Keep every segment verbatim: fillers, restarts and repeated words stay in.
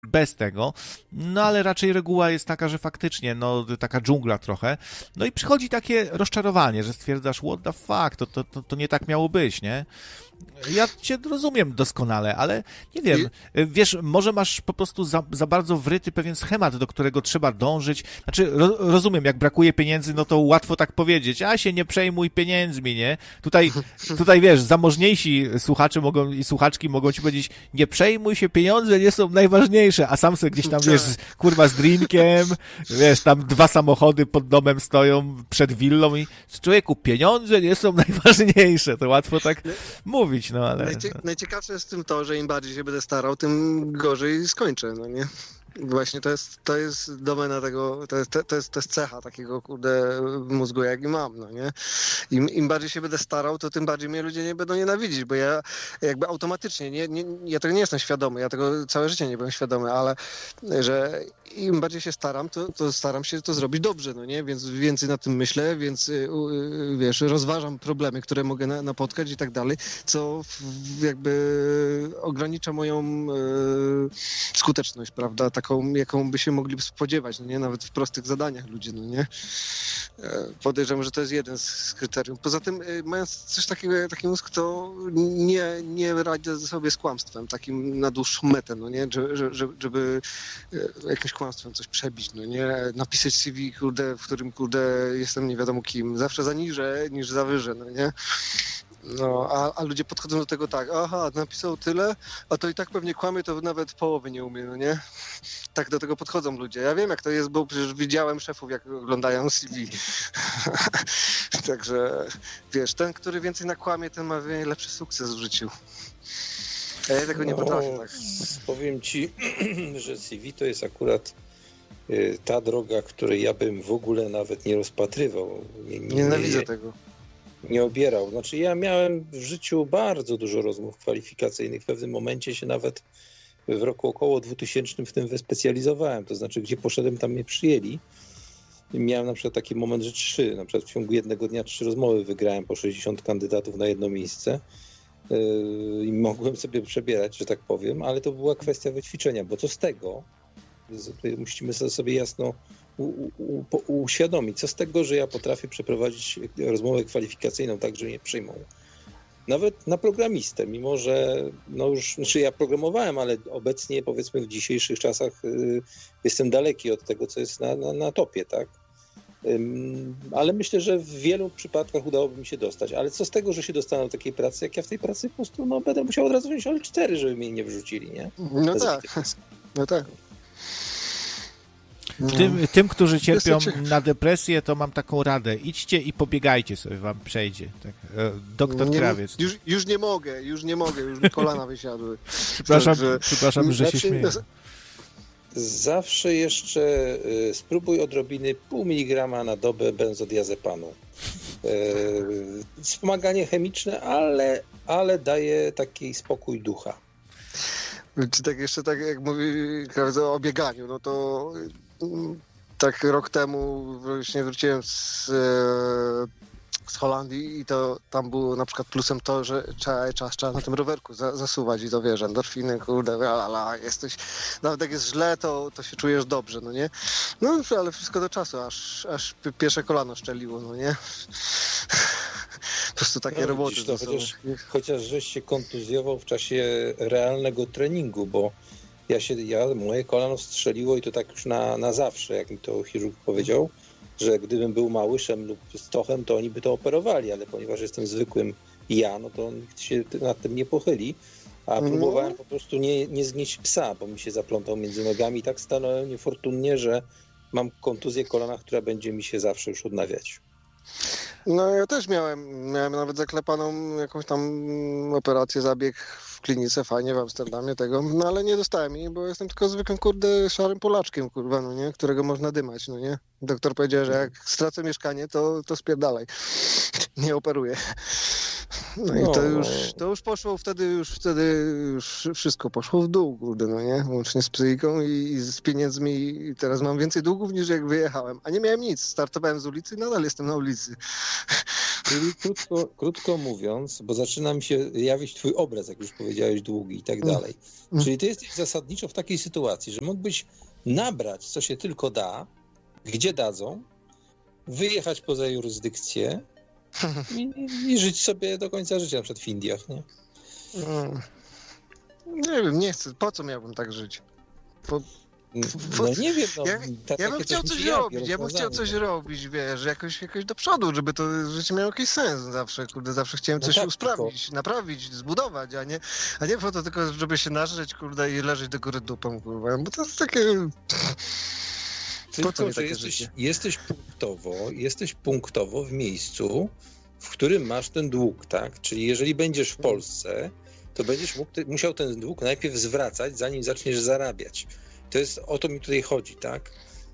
bez tego, no ale raczej reguła jest taka, że faktycznie, no taka dżungla trochę, no i przychodzi takie rozczarowanie, że stwierdzasz, what the fuck, to, to, to, to nie tak miało być, nie? Ja cię rozumiem doskonale, ale nie wiem, wiesz, może masz po prostu za, za bardzo wryty pewien schemat, do którego trzeba dążyć. Znaczy, ro, rozumiem, jak brakuje pieniędzy, no to łatwo tak powiedzieć, a się nie przejmuj pieniędzmi, nie? Tutaj, tutaj wiesz, zamożniejsi słuchacze mogą i słuchaczki mogą ci powiedzieć, nie przejmuj się, pieniądze nie są najważniejsze, a sam sobie gdzieś tam, wiesz, kurwa z drinkiem, wiesz, tam dwa samochody pod domem stoją przed willą i człowieku, pieniądze nie są najważniejsze, to łatwo tak mówić. No, ale... Najcie, najciekawsze jest w tym to, że im bardziej się będę starał, tym gorzej skończę, no nie? Właśnie to jest, to jest domena tego, to jest, to, jest, to jest cecha takiego, kurde, mózgu, jak i mam, no nie? Im, im bardziej się będę starał, to tym bardziej mnie ludzie nie będą nienawidzić, bo ja jakby automatycznie, nie, nie, ja tego nie jestem świadomy, ja tego całe życie nie byłem świadomy, ale że im bardziej się staram, to, to staram się to zrobić dobrze, no nie? Więc więcej nad tym myślę, więc wiesz, rozważam problemy, które mogę na, napotkać i tak dalej, co jakby ogranicza moją e, skuteczność, prawda? Taką, jaką by się mogli spodziewać, no nie? Nawet w prostych zadaniach ludzie, no nie? Podejrzewam, że to jest jeden z kryteriów. Poza tym, mając coś takiego, taki mózg, to nie, nie radzę sobie z kłamstwem, takim na dłuższą metę, no nie? Żeby, żeby, żeby jakimś kłamstwem coś przebić, no nie? Napisać C V, kurde, w którym, kurde, jestem nie wiadomo kim. Zawsze zaniżę niż zawyżę, no nie? No, a, a ludzie podchodzą do tego tak, aha, napisał tyle, a to i tak pewnie kłamie, to nawet połowy nie umie, no nie? Tak do tego podchodzą ludzie. Ja wiem, jak to jest, bo przecież widziałem szefów, jak oglądają C V. Także, wiesz, ten, który więcej nakłamie, ten ma lepszy sukces w życiu. A ja tego nie no, potrafię, tak. Powiem ci, że C V to jest akurat y, ta droga, której ja bym w ogóle nawet nie rozpatrywał. Nie, nie, Nienawidzę nie, tego. Nie obierał. Znaczy ja miałem w życiu bardzo dużo rozmów kwalifikacyjnych. W pewnym momencie się nawet w roku około dwutysięcznym w tym wyspecjalizowałem. To znaczy, gdzie poszedłem, tam mnie przyjęli. I miałem na przykład taki moment, że trzy, na przykład w ciągu jednego dnia trzy rozmowy wygrałem po sześćdziesiąt kandydatów na jedno miejsce. I mogłem sobie przebierać, że tak powiem, ale to była kwestia wyćwiczenia, bo co z tego, musimy sobie jasno u, u, u, uświadomić, co z tego, że ja potrafię przeprowadzić rozmowę kwalifikacyjną tak, że mnie przyjmą. Nawet na programistę, mimo że no już, znaczy ja programowałem, ale obecnie powiedzmy w dzisiejszych czasach y, jestem daleki od tego, co jest na, na, na topie, tak? Ale myślę, że w wielu przypadkach udałoby mi się dostać. Ale co z tego, że się dostanę do takiej pracy, jak ja w tej pracy po prostu no, będę musiał od razu wziąć L cztery, żeby mnie nie wyrzucili, nie? No tak, no tak. No. Tym, tym, którzy cierpią na depresję, to mam taką radę. Idźcie i pobiegajcie sobie, wam przejdzie. Tak. Doktor nie, Krawiec. Już, już nie mogę, już nie mogę, już mi kolana wysiadły. Przepraszam, Także, przepraszam że znaczy, się śmieję. Zawsze jeszcze y, spróbuj odrobiny pół miligrama na dobę benzodiazepanu. Y, wspomaganie chemiczne, ale, ale daje taki spokój ducha. Czy tak jeszcze tak jak mówi Krawiec o bieganiu, no to tak rok temu właśnie wróciłem z, z Holandii i to tam było na przykład plusem to, że trzeba, trzeba, trzeba na tym rowerku za, zasuwać i to wiesz, endorfiny, kurde, la, la, jesteś, nawet jak jest źle, to, to się czujesz dobrze, no nie? No ale wszystko do czasu, aż, aż pierwsze kolano szczeliło, no nie? Po prostu takie no, roboty. To, chociaż, chociaż żeś się kontuzjował w czasie realnego treningu, bo ja się, ja, moje kolano strzeliło i to tak już na, na zawsze, jak mi to chirurg powiedział, że gdybym był małyszem lub stochem, to oni by to operowali, ale ponieważ jestem zwykłym ja, no to nikt się nad tym nie pochyli, a no. próbowałem po prostu nie, nie zgnieść psa, bo mi się zaplątał między nogami i tak stanąłem niefortunnie, że mam kontuzję kolana, która będzie mi się zawsze już odnawiać. No ja też miałem, miałem nawet zaklepaną jakąś tam operację, zabieg w klinice, fajnie w Amsterdamie tego, no ale nie dostałem jej, bo jestem tylko zwykłym, kurde, szarym Polaczkiem, kurwa, no nie, którego można dymać, no nie. Doktor powiedział, że jak stracę mieszkanie, to, to spierdalaj, nie operuję. No i to już, to już poszło wtedy, już wtedy już wszystko poszło w dół, kurde, no nie, łącznie z psychiką i, i z pieniędzmi i teraz mam więcej długów niż jak wyjechałem, a nie miałem nic, startowałem z ulicy i nadal jestem na ulicy. Czyli krótko, krótko mówiąc, bo zaczyna mi się jawić twój obraz, jak już powiedziałeś, powiedziałeś, długi i tak dalej. Czyli ty jesteś zasadniczo w takiej sytuacji, że mógłbyś nabrać, co się tylko da, gdzie dadzą, wyjechać poza jurysdykcję i, i żyć sobie do końca życia, na przykład w Indiach, nie? Hmm. Nie wiem, nie chcę. Po co miałbym tak żyć? Po, po, no nie wiem. No, ja, ta, ja bym chciał coś robić, ja bym chciał coś robić, wiesz, jakoś, jakoś do przodu, żeby to życie miało jakiś sens zawsze, kurde, zawsze chciałem coś no tak, usprawnić, tylko... naprawić, zbudować, a nie, a nie po to tylko, żeby się nażreć, kurde, i leżeć do góry dupą, kurwa, bo to jest takie... Tylko, że jesteś, jesteś punktowo, jesteś punktowo w miejscu, w którym masz ten dług, tak? Czyli jeżeli będziesz w Polsce, to będziesz mógł, musiał ten dług najpierw zwracać, zanim zaczniesz zarabiać. To jest, o to mi tutaj chodzi, tak?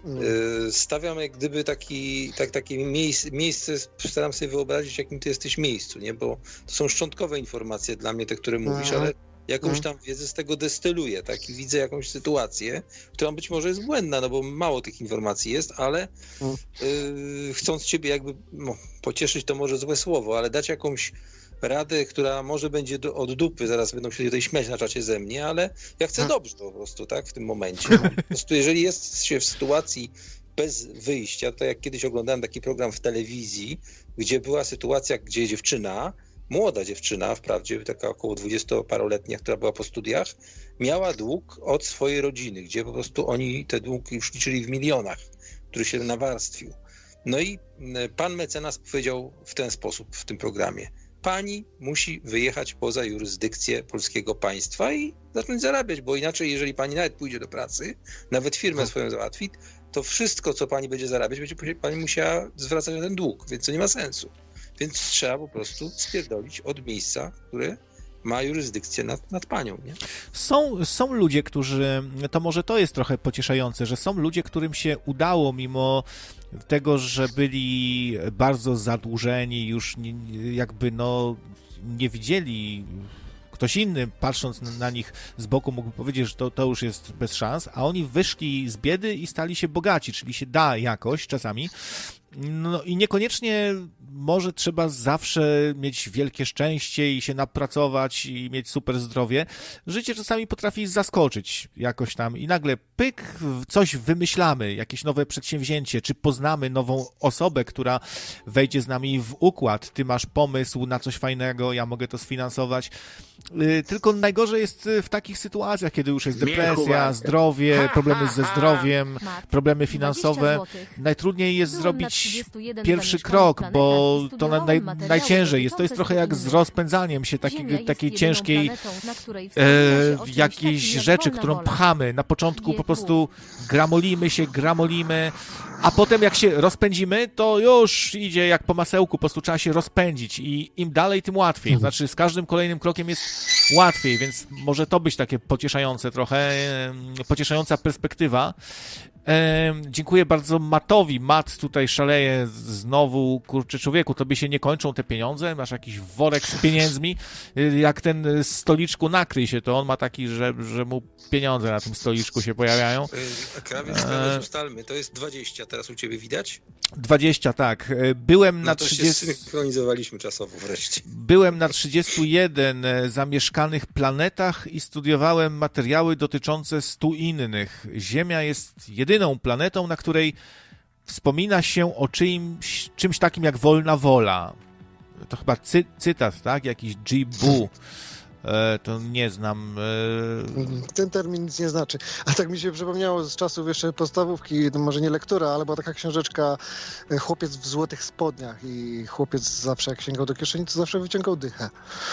Mm. Stawiam jak gdyby taki, tak, takie miejsce, miejsce, staram sobie wyobrazić, w jakim ty jesteś miejscu, nie? Bo to są szczątkowe informacje dla mnie, te, które mówisz, mm. ale jakąś tam wiedzę z tego destyluję, tak? I widzę jakąś sytuację, która być może jest błędna, no bo mało tych informacji jest, ale mm. yy, chcąc ciebie jakby no, pocieszyć, to może złe słowo, ale dać jakąś radę, która może będzie do, od dupy, zaraz będą się tutaj śmiać na czacie ze mnie, ale ja chcę dobrze po prostu, tak, w tym momencie. No, po prostu jeżeli jest się w sytuacji bez wyjścia, to jak kiedyś oglądałem taki program w telewizji, gdzie była sytuacja, gdzie dziewczyna, młoda dziewczyna, wprawdzie taka około dwudziestoparoletnia, która była po studiach, miała dług od swojej rodziny, gdzie po prostu oni te długi już liczyli w milionach, który się nawarstwił. No i pan mecenas powiedział w ten sposób w tym programie: pani musi wyjechać poza jurysdykcję polskiego państwa i zacząć zarabiać, bo inaczej, jeżeli pani nawet pójdzie do pracy, nawet firmę swoją załatwi, to wszystko, co pani będzie zarabiać, będzie pani musiała zwracać na ten dług, więc to nie ma sensu. Więc trzeba po prostu spierdolić od miejsca, które ma jurysdykcję nad, nad panią, nie? Są, są ludzie, którzy, to może to jest trochę pocieszające, że są ludzie, którym się udało, mimo tego, że byli bardzo zadłużeni, już nie, jakby no nie widzieli, ktoś inny patrząc na nich z boku mógłby powiedzieć, że to, to już jest bez szans, a oni wyszli z biedy i stali się bogaci, czyli się da jakoś czasami. No i niekoniecznie może trzeba zawsze mieć wielkie szczęście i się napracować i mieć super zdrowie. Życie czasami potrafi zaskoczyć jakoś tam i nagle pyk, coś wymyślamy, jakieś nowe przedsięwzięcie, czy poznamy nową osobę, która wejdzie z nami w układ. Ty masz pomysł na coś fajnego, ja mogę to sfinansować. Tylko najgorzej jest w takich sytuacjach, kiedy już jest depresja, zdrowie, problemy ze zdrowiem, problemy finansowe. Najtrudniej jest zrobić pierwszy krok, bo to na, naj, najciężej jest. To jest trochę jak z rozpędzaniem się takiej, takiej ciężkiej e, jakiejś rzeczy, którą pchamy. Na początku po prostu gramolimy się, gramolimy, a potem jak się rozpędzimy, to już idzie jak po masełku, po prostu trzeba się rozpędzić i im dalej, tym łatwiej. Znaczy z każdym kolejnym krokiem jest łatwiej, więc może to być takie pocieszające trochę, pocieszająca perspektywa. E, dziękuję bardzo Matowi. Mat tutaj szaleje znowu. Kurczę, człowieku, tobie się nie kończą te pieniądze? Masz jakiś worek z pieniędzmi? Jak ten stoliczku nakryj się, to on ma taki, że, że mu pieniądze na tym stoliczku się pojawiają. Krawiec, krawiec, ustalmy, to jest dwadzieścia, teraz u ciebie widać? dwadzieścia, tak. Byłem na no to trzydziestu... się synchronizowaliśmy czasowo wreszcie. Byłem na trzydziestu jeden zamieszkanych planetach i studiowałem materiały dotyczące stu innych. Ziemia jest jedyną planetą, na której wspomina się o czyimś, czymś takim jak wolna wola. To chyba cy, cytat, tak? Jakiś G-Bu. E, to nie znam. E... Ten termin nic nie znaczy. A tak mi się przypomniało z czasów jeszcze podstawówki, no może nie lektura, ale była taka książeczka Chłopiec w złotych spodniach i chłopiec zawsze jak sięgał do kieszeni, to zawsze wyciągał dychę.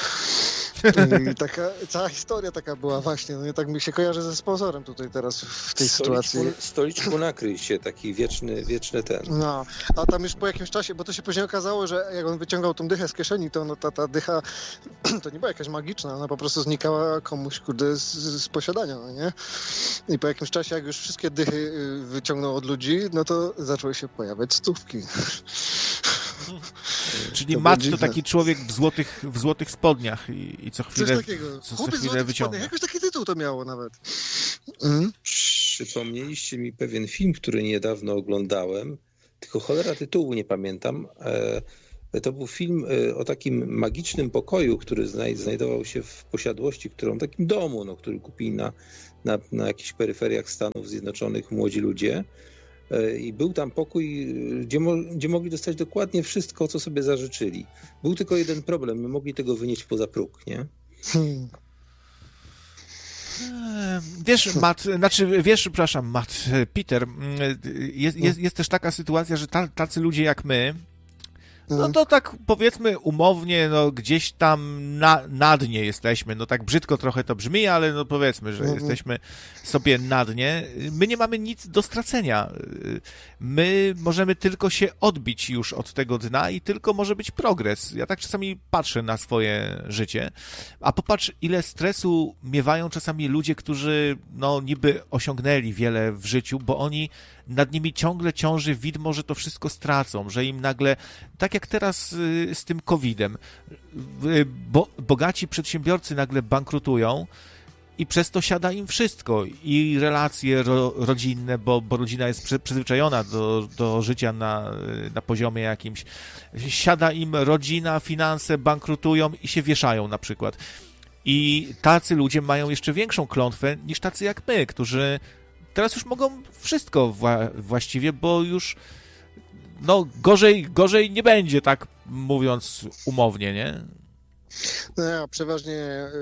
I taka, cała historia taka była właśnie, no nie tak mi się kojarzy ze sponsorem tutaj teraz w tej stoliczku, sytuacji. Stoliczku nakryj się, taki wieczny, wieczny ten. No, a tam już po jakimś czasie, bo to się później okazało, że jak on wyciągał tą dychę z kieszeni, to no, ta, ta dycha to nie była jakaś magiczna, ona po prostu znikała komuś, kurde, z, z posiadania, no nie? I po jakimś czasie, jak już wszystkie dychy wyciągnął od ludzi, no to zaczęły się pojawiać stówki. Czyli Mat to taki człowiek w złotych, w złotych spodniach i, i co chwilę, coś takiego. co, co chwilę wyciąga. Jakoś taki tytuł to miało nawet. Mhm. Przypomnieliście mi pewien film, który niedawno oglądałem, tylko cholera tytułu nie pamiętam. To był film o takim magicznym pokoju, który znajdował się w posiadłości, którą, takim domu, no, który kupili na, na, na jakichś peryferiach Stanów Zjednoczonych młodzi ludzie. I był tam pokój, gdzie, mo, gdzie mogli dostać dokładnie wszystko, co sobie zażyczyli. Był tylko jeden problem, my mogli tego wynieść poza próg, nie? Hmm. Wiesz, Matt, znaczy, wiesz, przepraszam, Matt, Peter, jest, jest, jest też taka sytuacja, że tacy ludzie jak my, no to tak powiedzmy umownie, no gdzieś tam na, na dnie jesteśmy, no tak brzydko trochę to brzmi, ale no powiedzmy, że mhm. jesteśmy sobie na dnie. My nie mamy nic do stracenia. My możemy tylko się odbić już od tego dna i tylko może być progres. Ja tak czasami patrzę na swoje życie, a popatrz, ile stresu miewają czasami ludzie, którzy no niby osiągnęli wiele w życiu, bo oni nad nimi ciągle ciąży widmo, że to wszystko stracą, że im nagle, tak jak teraz z tym kowidem, bo, bogaci przedsiębiorcy nagle bankrutują i przez to siada im wszystko. I relacje ro, rodzinne, bo, bo rodzina jest przy, przyzwyczajona do, do życia na, na poziomie jakimś. Siada im rodzina, finanse, bankrutują i się wieszają na przykład. I tacy ludzie mają jeszcze większą klątwę niż tacy jak my, którzy teraz już mogą wszystko wła- właściwie, bo już no gorzej, gorzej nie będzie, tak mówiąc umownie, nie? No ja przeważnie,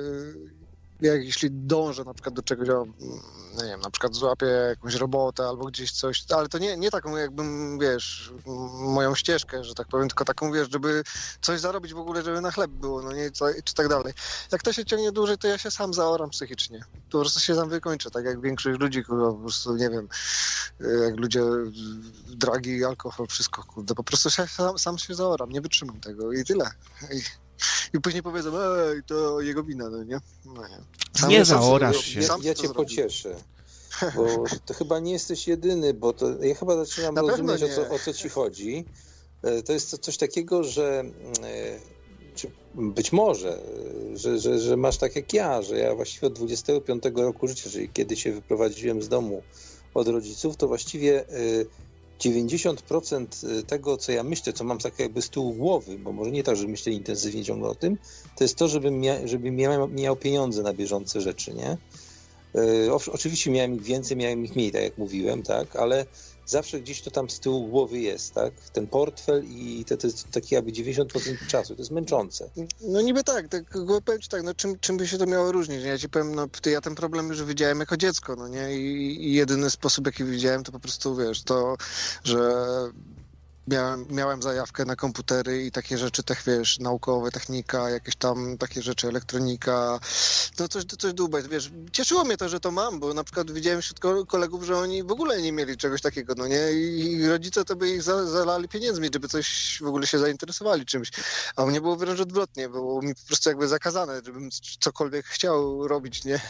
jak jeśli dążę na przykład do czegoś, nie wiem, na przykład złapię jakąś robotę albo gdzieś coś, ale to nie, nie taką jakbym, wiesz, moją ścieżkę, że tak powiem, tylko taką, wiesz, żeby coś zarobić w ogóle, żeby na chleb było, no nie, czy tak dalej. Jak to się ciągnie dłużej, to ja się sam zaoram psychicznie. Po prostu się tam wykończę, tak jak większość ludzi, kurwa, po prostu, nie wiem, jak ludzie, dragi, alkohol, wszystko, kurde, po prostu się, sam, sam się zaoram, nie wytrzymam tego i tyle. I... I później powiedzą, ej, to jego wina, no nie? No nie, sam nie zaorasz się. Ja, ja cię pocieszę, bo to chyba nie jesteś jedyny, bo to, ja chyba zaczynam Na rozumieć, o co, o co ci chodzi. To jest to coś takiego, że czy być może, że, że, że masz tak jak ja, że ja właściwie od dwudziestego piątego roku życia, czyli kiedy się wyprowadziłem z domu od rodziców, to właściwie dziewięćdziesiąt procent tego, co ja myślę, co mam tak jakby z tyłu głowy, bo może nie tak, że myślę intensywnie ciągle o tym, to jest to, żebym, mia- żebym miał, miał pieniądze na bieżące rzeczy, nie? Yy, oczywiście miałem ich więcej, miałem ich mniej, tak jak mówiłem, tak, ale zawsze gdzieś to tam z tyłu głowy jest, tak? Ten portfel i to, to jest takie jakby dziewięćdziesiąt procent czasu, to jest męczące. No niby tak, tak powiem ci tak, no czym, czym by się to miało różnić? Ja ci powiem, no ja ten problem już widziałem jako dziecko, no nie? I, i jedyny sposób, jaki widziałem, to po prostu, wiesz, to, że Miałem, miałem zajawkę na komputery i takie rzeczy, tak wiesz, naukowe, technika, jakieś tam takie rzeczy, elektronika, no coś, coś dłubać, wiesz. Cieszyło mnie to, że to mam, bo na przykład widziałem wśród kolegów, że oni w ogóle nie mieli czegoś takiego, no nie, i rodzice to by ich za, zalali pieniędzmi, żeby coś w ogóle się zainteresowali czymś, a u mnie było wręcz odwrotnie, było mi po prostu jakby zakazane, żebym cokolwiek chciał robić, nie.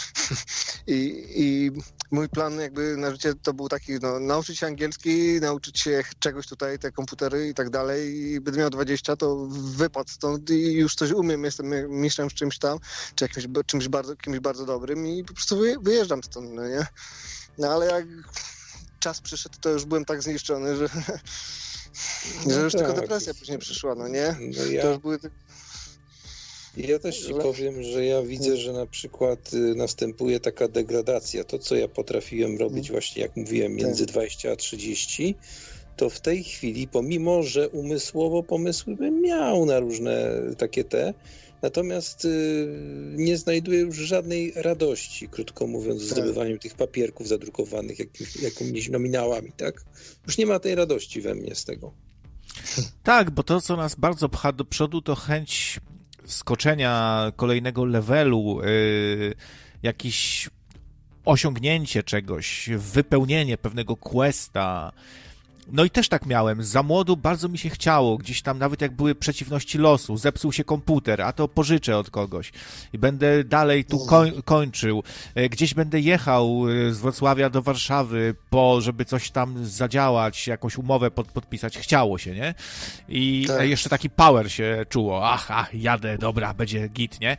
I, i mój plan jakby na życie to był taki, no, nauczyć się angielski, nauczyć się czegoś tutaj, te komputery i tak dalej, i będę miał dwadzieścia, to wypad stąd i już coś umiem, jestem mistrzem w czymś tam, czy jakimś, czymś bardzo, kimś bardzo dobrym i po prostu wyjeżdżam stąd, no nie? No ale jak czas przyszedł, to już byłem tak zniszczony, że, no że już tak. Tylko depresja później przyszła, no nie? No ja... To już były... Ja też ci powiem, że ja widzę, że na przykład następuje taka degradacja. To, co ja potrafiłem robić właśnie, jak mówiłem, między dwadzieścia a trzydzieści, to w tej chwili, pomimo że umysłowo pomysły bym miał na różne takie te, natomiast y, nie znajduję już żadnej radości, krótko mówiąc, z zdobywaniem tych papierków zadrukowanych jakimiś, jakimiś nominałami, tak? Już nie ma tej radości we mnie z tego. Tak, bo to, co nas bardzo pcha do przodu, to chęć skoczenia kolejnego levelu, yy, jakiś osiągnięcie czegoś, wypełnienie pewnego questa. No i też tak miałem. Za młodu bardzo mi się chciało. Gdzieś tam nawet jak były przeciwności losu, zepsuł się komputer, a to pożyczę od kogoś. I będę dalej tu koń- kończył. Gdzieś będę jechał z Wrocławia do Warszawy, po, żeby coś tam zadziałać, jakąś umowę pod- podpisać. Chciało się, nie? I tak. Jeszcze taki power się czuło. Ach, ach, jadę, dobra, będzie git, nie?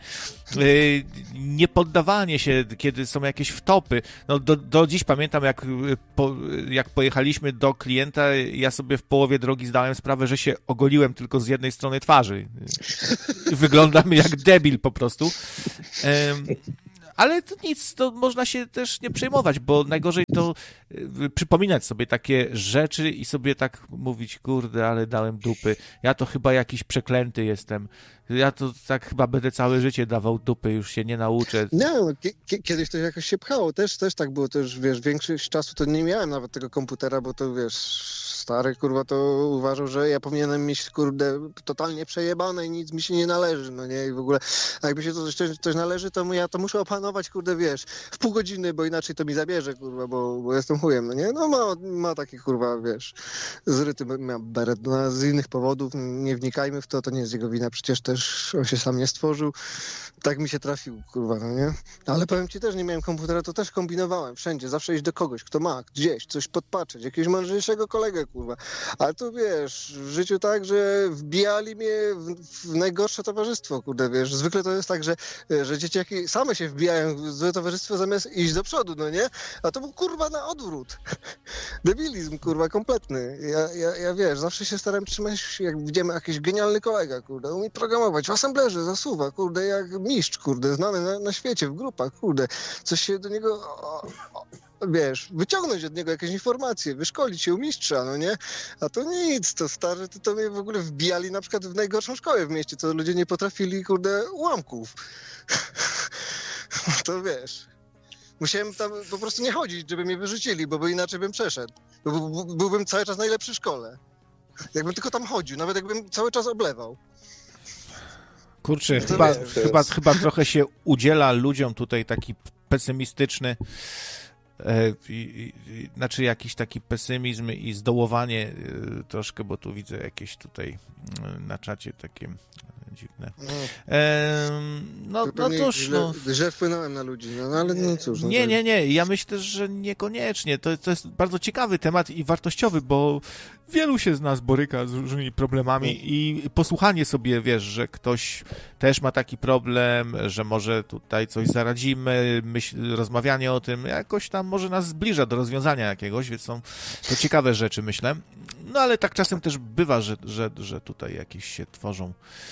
Nie poddawanie się, kiedy są jakieś wtopy. No do, do dziś pamiętam, jak, po, jak pojechaliśmy do klienta pamiętaj, ja sobie w połowie drogi zdałem sprawę, że się ogoliłem tylko z jednej strony twarzy. Wyglądam jak debil po prostu. Um, ale to nic, to można się też nie przejmować, bo najgorzej to y, przypominać sobie takie rzeczy i sobie tak mówić, kurde, ale dałem dupy. Ja to chyba jakiś przeklęty jestem. Ja to tak chyba będę całe życie dawał dupy, już się nie nauczę. Nie, no, ki- kiedyś to jakoś się pchało, też, też tak było, też, wiesz, większość czasu to nie miałem nawet tego komputera, bo to, wiesz, stary, kurwa, to uważał, że ja powinienem mieć, kurde, totalnie przejebane i nic mi się nie należy, no nie, i w ogóle, a jakby się to coś, coś należy, to ja to muszę opanować, kurde, wiesz, w pół godziny, bo inaczej to mi zabierze, kurwa, bo, bo jestem chujem, no nie, no ma, ma taki, kurwa, wiesz, zryty ma beret, no, z innych powodów, nie wnikajmy w to, to nie jest jego wina, przecież też on się sam nie stworzył, tak mi się trafił, kurwa, no nie? Ale powiem ci też, nie miałem komputera, to też kombinowałem wszędzie, zawsze iść do kogoś, kto ma gdzieś, coś podpatrzeć, jakiegoś mądrzejszego kolegę, kurwa. Ale to wiesz, w życiu tak, że wbijali mnie w, w najgorsze towarzystwo, kurde, wiesz, zwykle to jest tak, że, że dzieciaki same się wbijają w złe towarzystwo zamiast iść do przodu, no nie? A to był, kurwa, na odwrót. Debilizm, kurwa, kompletny. Ja, ja, ja wiesz, zawsze się staram trzymać, jak widzimy jakiś genialny kolega, kurde, umie programować, w assemblerze, zasuwa, kurde, jak mistrz, kurde, znany na, na świecie, w grupach, kurde, coś się do niego, o, o, wiesz, wyciągnąć od niego jakieś informacje, wyszkolić się u mistrza, no nie? A to nic, to stary, to, to mnie w ogóle wbijali na przykład w najgorszą szkołę w mieście, co ludzie nie potrafili, kurde, ułamków. To wiesz... Musiałem tam po prostu nie chodzić, żeby mnie wyrzucili, bo, bo inaczej bym przeszedł. Bo, bo, byłbym cały czas najlepszy w szkole. Jakbym tylko tam chodził, nawet jakbym cały czas oblewał. Kurczę, To chyba, wiesz, chyba, jest... chyba trochę się udziela ludziom tutaj taki pesymistyczny, e, i, i, znaczy jakiś taki pesymizm i zdołowanie e, troszkę, bo tu widzę jakieś tutaj e, na czacie takie dziwne. E, no, no cóż, źle, no. Że wpłynąłem na ludzi, no, no ale no cóż. No nie, tak. nie, nie. Ja myślę, że niekoniecznie. To, to jest bardzo ciekawy temat i wartościowy, bo wielu się z nas boryka z różnymi problemami i posłuchanie sobie, wiesz, że ktoś też ma taki problem, że może tutaj coś zaradzimy, myśl, rozmawianie o tym jakoś tam może nas zbliża do rozwiązania jakiegoś, więc są to ciekawe rzeczy, myślę. No ale tak czasem też bywa, że, że, że tutaj jakieś się tworzą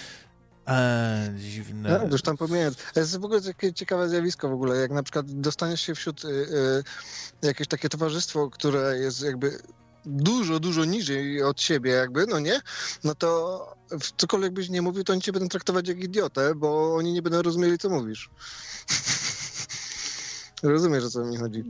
Eee, dziwne. No, już tam pomijając. To jest w ogóle takie ciekawe zjawisko w ogóle, jak na przykład dostaniesz się wśród y, y, jakieś takie towarzystwo, które jest jakby dużo, dużo niżej od siebie jakby, no nie? No to cokolwiek byś nie mówił, to oni cię będą traktować jak idiotę, bo oni nie będą rozumieli, co mówisz. Rozumiesz, o co mi chodzi?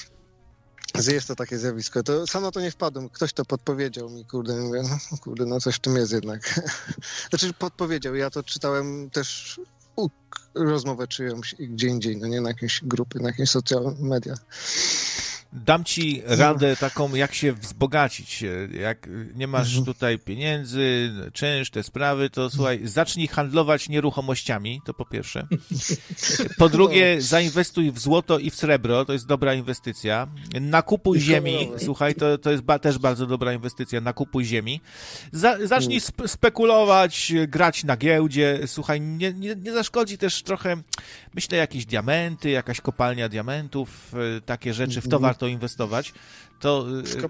Jest to takie zjawisko. To samo to nie wpadłem. Ktoś to podpowiedział mi, kurde, mówię, no kurde, no coś w tym jest jednak. Znaczy podpowiedział. Ja to czytałem też u, rozmowę czyjąś gdzie indziej, no nie na jakieś grupy, na jakieś social media. Dam ci radę taką, jak się wzbogacić. Jak nie masz tutaj pieniędzy, czynsz, te sprawy, to słuchaj, zacznij handlować nieruchomościami, to po pierwsze. Po drugie, zainwestuj w złoto i w srebro, to jest dobra inwestycja. Nakupuj ziemi, słuchaj, to, to jest ba- też bardzo dobra inwestycja, nakupuj ziemi. Za- zacznij sp- spekulować, grać na giełdzie, słuchaj, nie, nie, nie zaszkodzi też trochę, myślę, jakieś diamenty, jakaś kopalnia diamentów, takie rzeczy, w to warto inwestować, to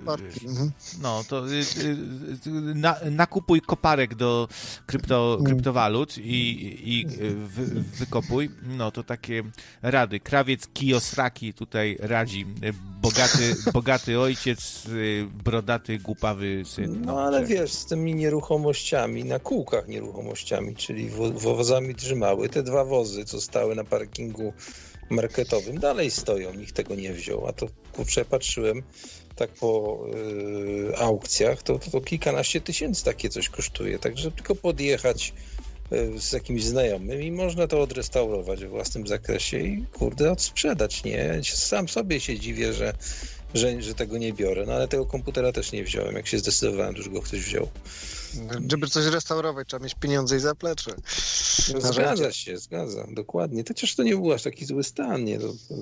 no, to na, nakupuj koparek do krypto, kryptowalut i, i wy, wykopuj. No, to takie rady. Krawiec Kiyosaki tutaj radzi. Bogaty, bogaty ojciec, brodaty, głupawy syn. No, no ale wiesz, z tymi nieruchomościami, na kółkach nieruchomościami, czyli wo, wozami trzymały, te dwa wozy, co stały na parkingu marketowym, dalej stoją, nikt tego nie wziął, a to kurczę, patrzyłem tak po y, aukcjach, to, to, to kilkanaście tysięcy takie coś kosztuje, także tylko podjechać y, z jakimś znajomym i można to odrestaurować w własnym zakresie i kurde, odsprzedać, nie? Sam sobie się dziwię, że, że, że tego nie biorę, no ale tego komputera też nie wziąłem, jak się zdecydowałem, to już go ktoś wziął. Żeby coś restaurować, trzeba mieć pieniądze i zaplecze. No, zgadza się, zgadza, dokładnie. Chociaż to nie był aż taki zły stan, nie? To, to...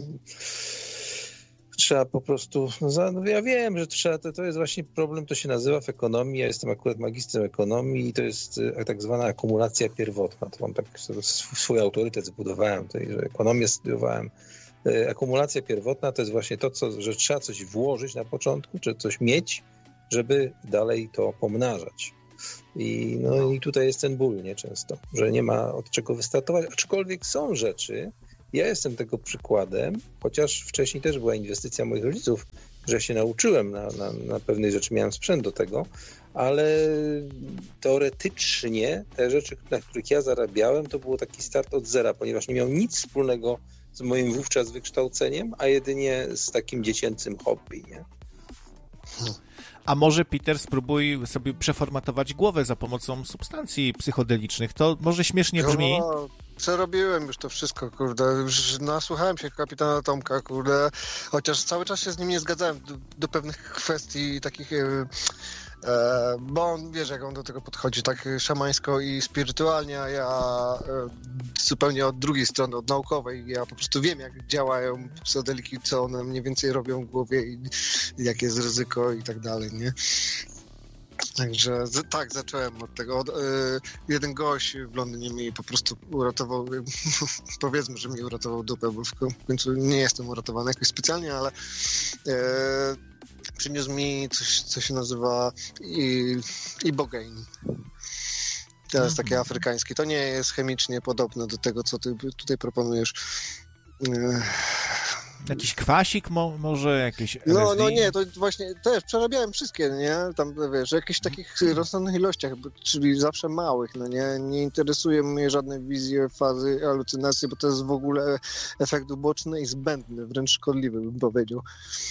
Trzeba po prostu, no, za, no ja wiem, że trzeba, to, to jest właśnie problem, to się nazywa w ekonomii, ja jestem akurat magistrem ekonomii i to jest tak zwana akumulacja pierwotna, to mam tak swój autorytet zbudowałem, tutaj, że ekonomię studiowałem. Akumulacja pierwotna to jest właśnie to, co, że trzeba coś włożyć na początku, czy coś mieć żeby dalej to pomnażać. I, no i tutaj jest ten ból, nie, często, że nie ma od czego wystartować, aczkolwiek są rzeczy, ja jestem tego przykładem, chociaż wcześniej też była inwestycja moich rodziców, że się nauczyłem na, na, na pewnej rzeczy, miałem sprzęt do tego, ale teoretycznie te rzeczy, na których ja zarabiałem, to było taki start od zera, ponieważ nie miał nic wspólnego z moim wówczas wykształceniem, a jedynie z takim dziecięcym hobby, nie? A może, Peter, spróbuj sobie przeformatować głowę za pomocą substancji psychodelicznych. To może śmiesznie brzmi. No, przerobiłem już to wszystko, kurde. Już nasłuchałem się kapitana Tomka, kurde. Chociaż cały czas się z nim nie zgadzałem do, do pewnych kwestii takich... E, e, bo on, wiesz, jak on do tego podchodzi, tak szamańsko i spirytualnie, a ja e, zupełnie od drugiej strony, od naukowej. Ja po prostu wiem, jak działają psychodeliki, co one mniej więcej robią w głowie i jakie jest ryzyko i tak dalej, nie? Także z, tak, zacząłem od tego. Od, y, jeden gość w Londynie mi po prostu uratował, powiedzmy, że mi uratował dupę, bo w końcu nie jestem uratowany jakoś specjalnie, ale y, przyniósł mi coś, co się nazywa i, ibogaine. To jest takie afrykańskie. To nie jest chemicznie podobne do tego, co ty tutaj proponujesz. Y, Jakiś kwasik mo- może, jakieś L S D? No, no nie, to właśnie też przerabiałem wszystkie, nie? Tam, wiesz, w jakichś takich rozsądnych ilościach, czyli zawsze małych, no nie? Nie interesuje mnie żadne wizje, fazy, halucynacje, bo to jest w ogóle efekt uboczny i zbędny, wręcz szkodliwy, bym powiedział.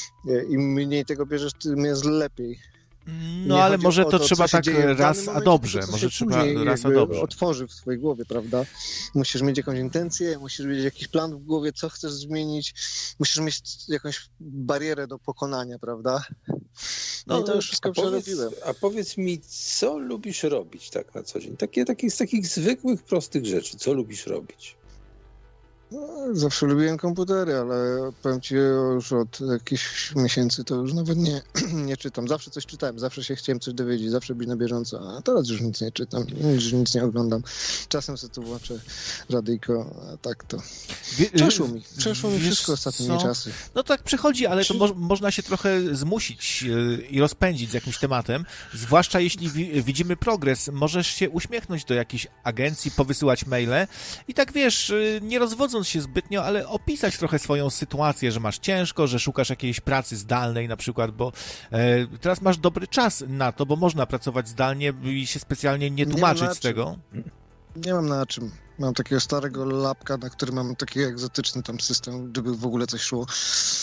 Im mniej tego bierzesz, tym jest lepiej. No Nie ale chodzi może o to, to, trzeba co się tak dzieje w raz danym a momencie, dobrze, tylko co może się trzeba później raz a jakby dobrze. otworzy w twojej głowie, prawda? Musisz mieć jakąś intencję, musisz mieć jakiś plan w głowie, co chcesz zmienić, musisz mieć jakąś barierę do pokonania, prawda? No, no i to już wszystko a powiedz, przerobiłem. a powiedz mi, co lubisz robić tak na co dzień? Takie, takie z takich zwykłych, prostych rzeczy, co lubisz robić? No, zawsze lubiłem komputery, ale powiem ci, już od jakichś miesięcy to już nawet nie, nie czytam. Zawsze coś czytałem, zawsze się chciałem coś dowiedzieć, zawsze być na bieżąco, a teraz już nic nie czytam, już nic nie oglądam. Czasem sobie tu włączę radyjko, a tak to... Przeszło mi, przeszło mi wszystko ostatnimi czasy. No tak przychodzi, ale to mo- można się trochę zmusić yy, i rozpędzić z jakimś tematem, zwłaszcza jeśli wi- widzimy progres. Możesz się uśmiechnąć do jakiejś agencji, powysyłać maile i tak wiesz, yy, nie rozwodząc się zbytnio, ale opisać trochę swoją sytuację, że masz ciężko, że szukasz jakiejś pracy zdalnej na przykład, bo e, teraz masz dobry czas na to, bo można pracować zdalnie i się specjalnie nie tłumaczyć nie z tego. Nie mam na czym. Mam takiego starego lapka, na którym mam taki egzotyczny tam system, żeby w ogóle coś szło.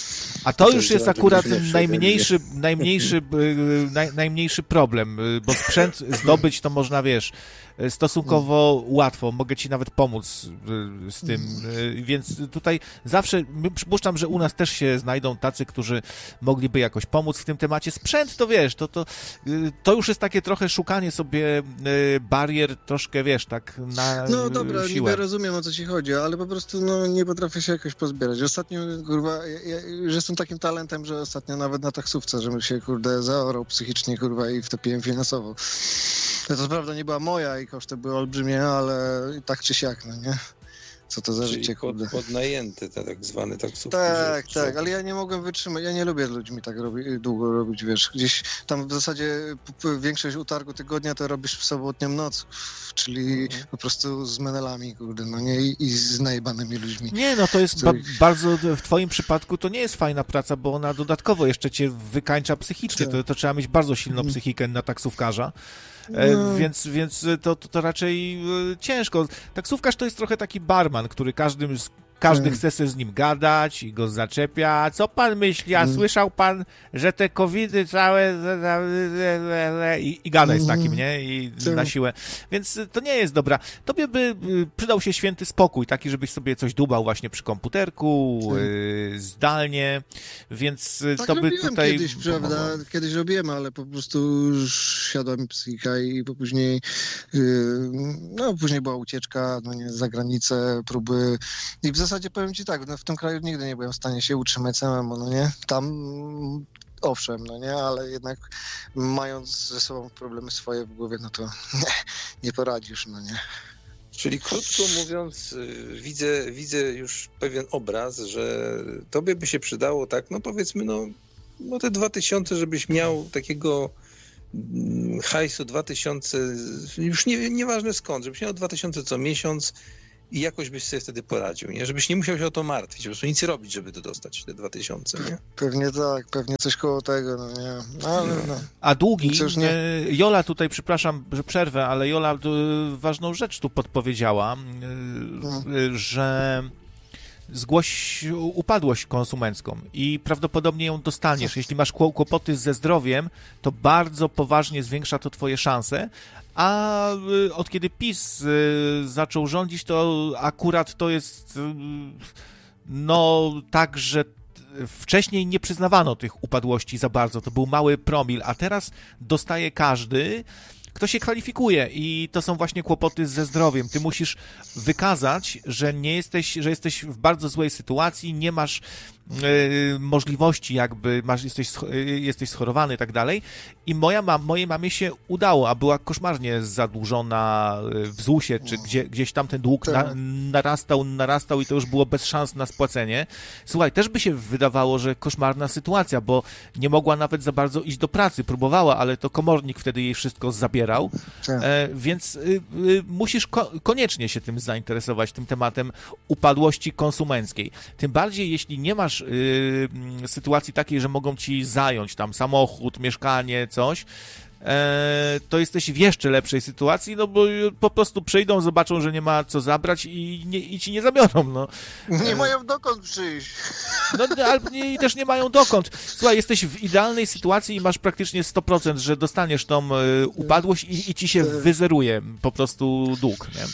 A to, to już jest jest akurat lepsze, najmniejszy, najmniejszy, naj, najmniejszy problem, bo sprzęt zdobyć to można, wiesz, stosunkowo łatwo. Mogę ci nawet pomóc z tym, więc tutaj zawsze, przypuszczam, że u nas też się znajdą tacy, którzy mogliby jakoś pomóc w tym temacie. Sprzęt to, wiesz, to, to, to już jest takie trochę szukanie sobie barier, troszkę, wiesz, tak na No dobra, siłę. niby rozumiem, o co ci chodzi, ale po prostu no, nie potrafię się jakoś pozbierać. Ostatnio, kurwa, ja, ja już jestem takim talentem, że ostatnio nawet na taksówce, żebym się, kurde, zaorał psychicznie, kurwa, i wtopiłem finansowo. To, to prawda nie była moja i koszty były olbrzymie, ale tak czy siak, no nie? Co to za Czyli życie, pod, kurde. podnajęty, te tak zwane taksówki. Tak, że, tak, że... ale ja nie mogłem wytrzymać, ja nie lubię z ludźmi tak robi, długo robić, wiesz, gdzieś tam w zasadzie p- p- większość utargu tygodnia to robisz w sobotnią noc, czyli mhm. po prostu z menelami, kurde, no nie, i, i z najebanymi ludźmi. Nie, no to jest ba- bardzo, w twoim przypadku to nie jest fajna praca, bo ona dodatkowo jeszcze cię wykańcza psychicznie, tak. to, to trzeba mieć bardzo silną mhm. psychikę na taksówkarza. No. Więc, więc to, to, to raczej ciężko. Taksówkarz to jest trochę taki barman, który każdym, każdy hmm. chce sobie z nim gadać i go zaczepia. Co pan myśli? A hmm. słyszał pan, że te covidy całe i, i gada jest takim, nie? I hmm. na siłę. Więc to nie jest dobra. Tobie by przydał się święty spokój, taki, żebyś sobie coś dubał właśnie przy komputerku, hmm. zdalnie, więc tak to by tutaj kiedyś, pomogło. Prawda? Kiedyś robiłem, ale po prostu już siadła mi psychika i po później no później była ucieczka, no nie, za granicę, próby i w zasadzie powiem ci tak, no w tym kraju nigdy nie byłem w stanie się utrzymać samemu, no nie? Tam owszem, no nie, ale jednak mając ze sobą problemy swoje w głowie, no to nie, nie poradzisz, no nie. Czyli krótko mówiąc, widzę, widzę już pewien obraz, że tobie by się przydało tak, no powiedzmy, no, no te dwa tysiące, żebyś miał takiego hajsu dwa tysiące, już nie, nieważne skąd, żebyś miał dwa tysiące co miesiąc i jakoś byś sobie wtedy poradził, nie? Żebyś nie musiał się o to martwić, po prostu nic robić, żeby to dostać, te dwa tysiące, nie? Pewnie tak, pewnie coś koło tego, no nie. Ale, no. A długi, nie... Jola tutaj, przepraszam, że przerwę, ale Jola ważną rzecz tu podpowiedziała, no. że zgłoś upadłość konsumencką i prawdopodobnie ją dostaniesz. Jeśli masz kłopoty ze zdrowiem, to bardzo poważnie zwiększa to twoje szanse, a od kiedy PiS zaczął rządzić, to akurat to jest no tak, że wcześniej nie przyznawano tych upadłości za bardzo, to był mały promil, a teraz dostaje każdy, kto się kwalifikuje i to są właśnie kłopoty ze zdrowiem. Ty musisz wykazać, że nie jesteś, że jesteś w bardzo złej sytuacji, nie masz y, możliwości jakby, masz, jesteś, jesteś schorowany i tak dalej. I moja mam, mojej mamie się udało, a była koszmarnie zadłużona w zusie, czy gdzie, gdzieś tam ten dług na, narastał, narastał i to już było bez szans na spłacenie. Słuchaj, też by się wydawało, że koszmarna sytuacja, bo nie mogła nawet za bardzo iść do pracy. Próbowała, ale to komornik wtedy jej wszystko zabierał. E, więc y, y, musisz ko- koniecznie się tym zainteresować, tym tematem upadłości konsumenckiej. Tym bardziej, jeśli nie masz y, sytuacji takiej, że mogą ci zająć tam samochód, mieszkanie, coś, e, to jesteś w jeszcze lepszej sytuacji, no bo po prostu przyjdą, zobaczą, że nie ma co zabrać i, nie, i ci nie zabiorą, no. Nie mają dokąd przyjść. No, ale nie, też nie mają dokąd. Słuchaj, jesteś w idealnej sytuacji i masz praktycznie sto procent, że dostaniesz tą y, upadłość i, i ci się wyzeruje po prostu dług, nie?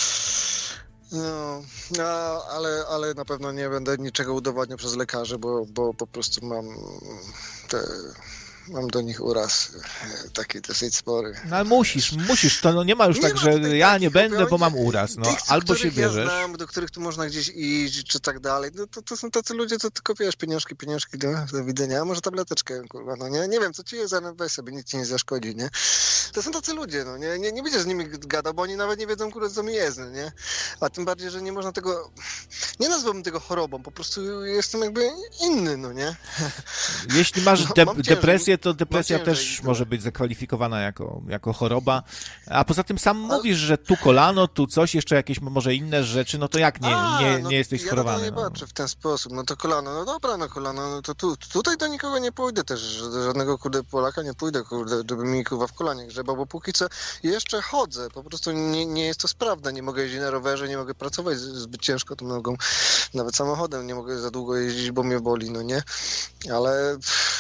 No, no ale, ale na pewno nie będę niczego udowadniał przez lekarzy, bo, bo po prostu mam te... Mam do nich uraz taki dosyć spory. No ale musisz, musisz, to no nie ma już nie tak, ma że ja nie będę, oni, bo mam uraz. No, tych, albo się bierzesz. Ja znam, do których tu można gdzieś iść, czy tak dalej. No to, to są tacy ludzie, co tylko wiesz, pieniążki, pieniążki do, do widzenia, a może tableteczkę, kurwa, no nie, nie wiem, co ci jest, ale weź sobie, nic ci nie zaszkodzi, nie? To są tacy ludzie, no nie, nie, nie będziesz z nimi gadał, bo oni nawet nie wiedzą, kurwa, co mi jest, no nie? A tym bardziej, że nie można tego, nie nazwałbym tego chorobą, po prostu jestem jakby inny, no nie? Jeśli masz de- no, depresję, to depresja też też może być zakwalifikowana jako, jako choroba, a poza tym sam mówisz, że tu kolano, tu coś, jeszcze jakieś może inne rzeczy, no to jak nie, a, nie, no, nie jesteś ja schorowany? Ja nie no. patrzę w ten sposób, no to kolano, no dobra, no kolano, no to tu, tutaj do nikogo nie pójdę też, do żadnego kurde Polaka nie pójdę, kurde, żeby mi kurwa w kolanie grzebał, bo póki co jeszcze chodzę, po prostu nie, nie jest to sprawne, nie mogę jeździć na rowerze, nie mogę pracować zbyt ciężko tą nogą, nawet samochodem nie mogę za długo jeździć, bo mnie boli, no nie, ale...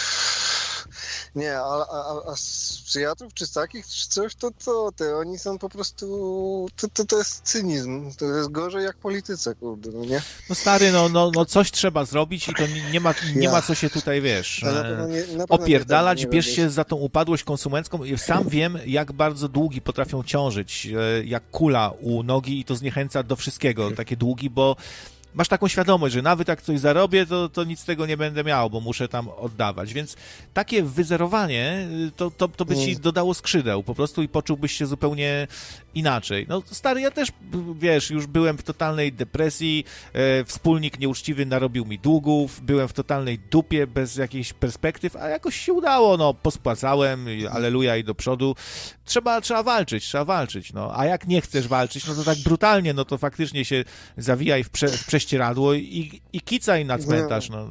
Nie, a, a, a z psychiatrów czy z takich, czy coś, to to, te, oni są po prostu, to, to, to jest cynizm, to jest gorzej jak polityce, kurde, no nie? No stary, no, no, no coś trzeba zrobić i to nie, nie, ma, nie ja. ma co się tutaj, wiesz, na nie, na opierdalać, nie, nie bierz się za tą upadłość konsumencką i sam wiem, jak bardzo długi potrafią ciążyć, jak kula u nogi i to zniechęca do wszystkiego, takie długi, bo masz taką świadomość, że nawet jak coś zarobię, to, to nic z tego nie będę miał, bo muszę tam oddawać. Więc takie wyzerowanie, to, to, to by ci dodało skrzydeł po prostu i poczułbyś się zupełnie inaczej. No stary, ja też, wiesz, już byłem w totalnej depresji, e, wspólnik nieuczciwy narobił mi długów, byłem w totalnej dupie, bez jakichś perspektyw, a jakoś się udało, no, pospłacałem, aleluja i do przodu. Trzeba, trzeba walczyć, trzeba walczyć, no. A jak nie chcesz walczyć, no to tak brutalnie, no to faktycznie się zawijaj w, prze, w prześcieradło i, i kicaj na cmentarz, no.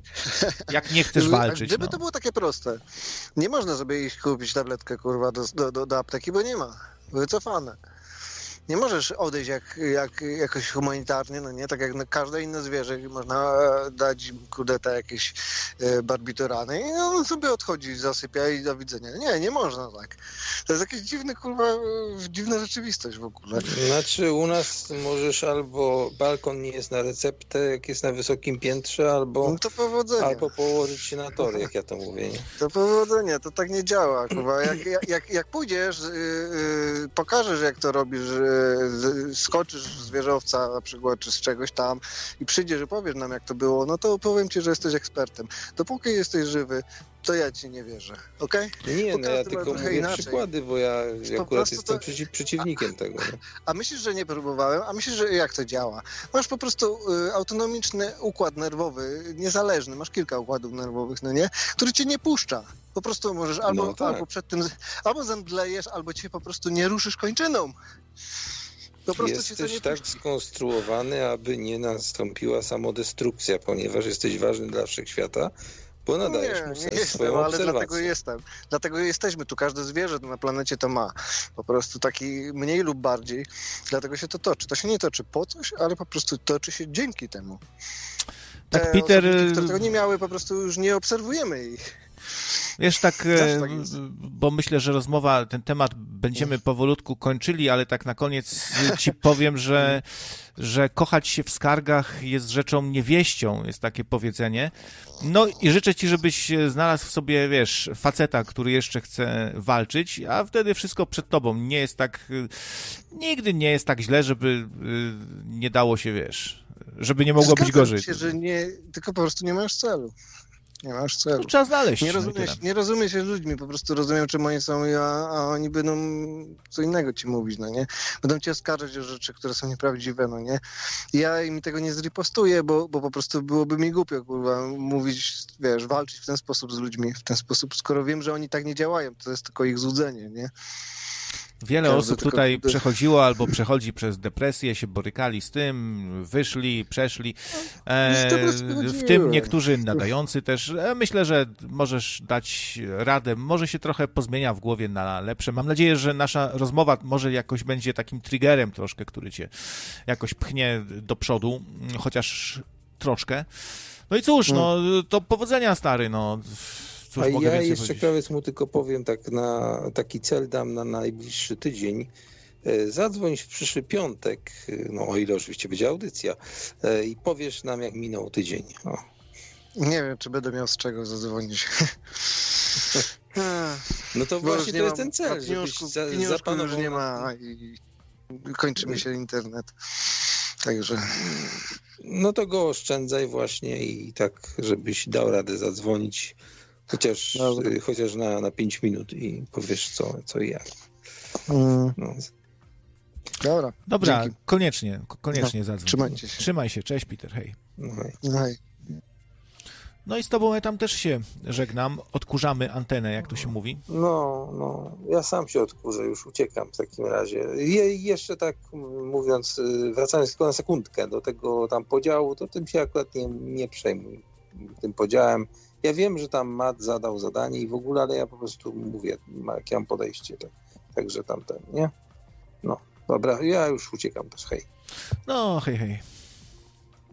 Jak nie chcesz walczyć, Gdyby no. to było takie proste. Nie można sobie iść kupić tabletkę, kurwa, do, do, do, do apteki, bo nie ma. Wycofane. Nie możesz odejść jak, jak, jakoś humanitarnie, no nie? Tak jak na każde inne zwierzę można dać, kurde, te jakieś e, barbiturany i on sobie odchodzi, zasypia i do widzenia. Nie, nie można tak. To jest jakiś dziwny, kurwa, dziwna rzeczywistość w ogóle. Znaczy u nas możesz albo balkon nie jest na receptę, jak jest na wysokim piętrze, albo, no to powodzenia. albo położyć się na tory, jak ja to mówię. Nie? To powodzenia, to tak nie działa, kurwa. Jak, jak, jak, jak pójdziesz, yy, yy, pokażesz, jak to robisz, yy, skoczysz z wieżowca na przykład, czy z czegoś tam i przyjdziesz i powiesz nam, jak to było, no to powiem ci, że jesteś ekspertem. Dopóki jesteś żywy, to ja ci nie wierzę, okej? Okay? Nie, no ja tylko mówię inaczej. przykłady, bo ja Po akurat jestem to... przeciw, przeciwnikiem a, tego. No. A myślisz, że nie próbowałem? A myślisz, że jak to działa? Masz po prostu y, autonomiczny układ nerwowy, niezależny, masz kilka układów nerwowych, no nie? Który cię nie puszcza. Po prostu możesz albo, No tak. albo przed tym, albo zemdlejesz, albo cię po prostu nie ruszysz kończyną. Po prostu cię to Jesteś nie tak puści. skonstruowany, aby nie nastąpiła samodestrukcja, ponieważ jesteś ważny dla wszechświata, bo nadajesz mu Nie, sens nie swoją jestem, ale obserwacją. dlatego jestem. Dlatego jesteśmy tu, każde zwierzę na planecie to ma. Po prostu taki mniej lub bardziej. Dlatego się to toczy. To się nie toczy po coś, ale po prostu toczy się dzięki temu. Tak, Te Peter... osoby, które tego nie miały, po prostu już nie obserwujemy ich. Wiesz, tak, Zawsze tak jest. bo myślę, że rozmowa, ten temat będziemy powolutku kończyli, ale tak na koniec ci powiem, że, że kochać się w skargach jest rzeczą niewieścią, jest takie powiedzenie. No i życzę ci, żebyś znalazł w sobie, wiesz, faceta, który jeszcze chce walczyć, a wtedy wszystko przed tobą. Nie jest tak, nigdy nie jest tak źle, żeby nie dało się, wiesz, żeby nie mogło być Zgadzam gorzej. się, że nie, tylko po prostu nie masz celu. Nie masz celu. No, trzeba znaleźć. Nie no i rozumiem, tyle. nie rozumiem się z ludźmi, po prostu rozumiem, czym oni są, a, a oni będą co innego ci mówić, no nie? Będą cię oskarżać o rzeczy, które są nieprawdziwe, no nie? Ja im tego nie zripostuję, bo, bo po prostu byłoby mi głupio, kurwa, mówić, wiesz, walczyć w ten sposób z ludźmi, w ten sposób, skoro wiem, że oni tak nie działają, to jest tylko ich złudzenie, nie? Wiele Każdy osób tylko- tutaj przechodziło albo przechodzi przez depresję, się borykali z tym, wyszli, przeszli. E, Z depresji w chodziłem. tym niektórzy nadający też. E, myślę, że możesz dać radę. Może się trochę pozmienia w głowie na lepsze. Mam nadzieję, że nasza rozmowa może jakoś będzie takim triggerem troszkę, który cię jakoś pchnie do przodu, chociaż troszkę. No i cóż, no to powodzenia, stary, no. Cóż A mogę ja więcej jeszcze powiedzieć? krawiec mu tylko powiem tak na taki cel dam na najbliższy tydzień. E, Zadzwoń w przyszły piątek, e, no o ile oczywiście będzie audycja, e, i powiesz nam, jak minął tydzień. O. Nie wiem, czy będę miał z czego zadzwonić. No to Bo już właśnie nie to jest mam- ten cel, a żebyś pieniążków, za, pieniążków już zapanował nie nad ma i kończy mi się internet. Także No to go oszczędzaj właśnie i tak, żebyś dał radę zadzwonić chociaż, Dobra. y, chociaż na, na pięć minut i powiesz co, co i jak. mm, No. dobra. Dobra, Dzięki. koniecznie, ko- koniecznie zadzwoń. Trzymajcie się. Trzymaj się, cześć Peter, hej. No, hej. No hej. No i z tobą ja tam też się żegnam, odkurzamy antenę, jak to się mówi. no, no, ja sam się odkurzę, już uciekam w takim razie. Je, jeszcze tak mówiąc, y, wracając tylko na sekundkę do tego tam podziału, to tym się akurat nie, nie przejmuj tym podziałem. Ja wiem, że tam Matt zadał zadanie i w ogóle, ale ja po prostu mówię, jakie mam podejście. Tak, także tamten, nie? No, dobra, ja już uciekam też, hej. No, hej, hej.